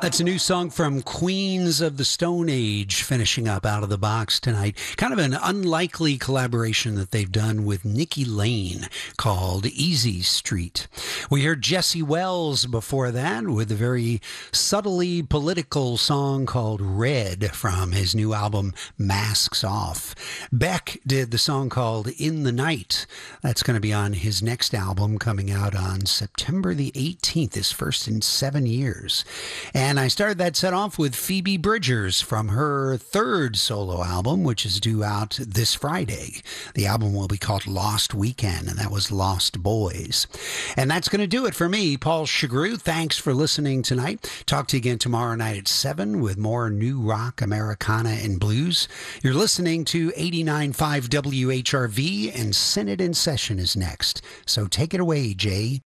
That's a new song from Queens of the Stone Age, finishing up out of the box tonight. Kind of an unlikely collaboration that they've done with Nikki Lane called Easy Street. We heard Jesse Wells before that with a very subtly political song called Red from his new album Masks Off. Beck did the song called In the Night. That's going to be on his next album coming out on September the 18th, his first in 7 years. And I started that set off with Phoebe Bridgers from her third solo album, which is due out this Friday. The album will be called Lost Weekend, and that was Lost Boys. And that's going to do it for me, Paul Chagru. Thanks for listening tonight. Talk to you again tomorrow night at 7 with more new rock, Americana, and blues. You're listening to 89.5 WHRV, and Senate in Session is next. So take it away, Jay.